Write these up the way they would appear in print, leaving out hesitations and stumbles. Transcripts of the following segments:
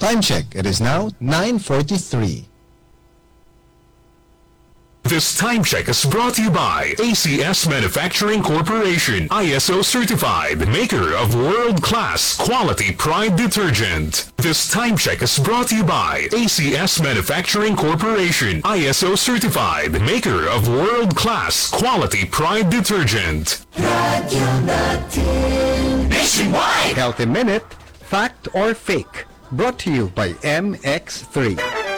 Time check. It is now 9:43. This time check is brought to you by ACS Manufacturing Corporation, ISO certified, maker of world-class quality Pride detergent. This time check is brought to you by ACS Manufacturing Corporation, ISO certified, maker of world-class quality Pride detergent. Nationwide! Healthy Minute, Fact or Fake, brought to you by MX3.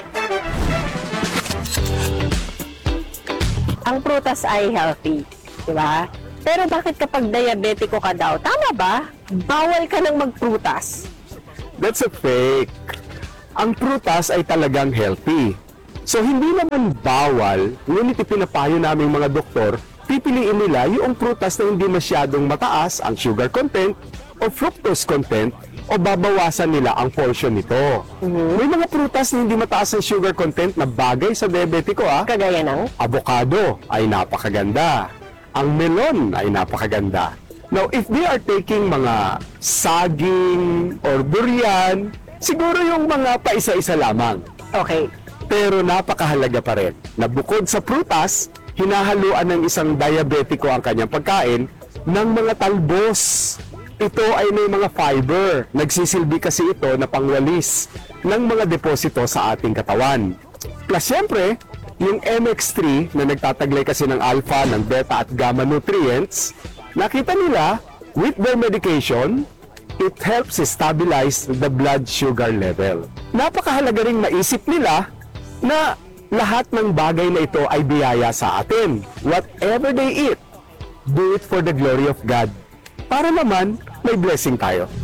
Ang prutas ay healthy, di ba? Pero bakit kapag diabetiko ka daw, tama ba? Bawal ka nang magprutas. That's a fake. Ang prutas ay talagang healthy. So hindi naman bawal, ngunit ipinapayo naming mga doktor, pipiliin nila yung prutas na hindi masyadong mataas ang sugar content o fructose content o babawasan nila ang portion nito. May mga prutas na hindi mataas ang sugar content na bagay sa diabetiko Kagaya ng? Avocado ay napakaganda. Ang melon ay napakaganda. Now, if they are taking mga saging or durian, siguro yung mga paisa-isa lamang. Okay. Pero napakahalaga pa rin na bukod sa prutas, hinahaluan ng isang diabetiko ang kanyang pagkain ng mga talbos. Ito ay may mga fiber. Nagsisilbi kasi ito na pangwalis ng mga deposito sa ating katawan. Plus, syempre, yung MX3 na nagtataglay kasi ng alpha, ng beta at gamma nutrients, nakita nila, with their medication, it helps stabilize the blood sugar level. Napakahalaga ring maisip nila na lahat ng bagay na ito ay biyaya sa atin. Whatever they eat, do it for the glory of God. Para naman, may blessing tayo.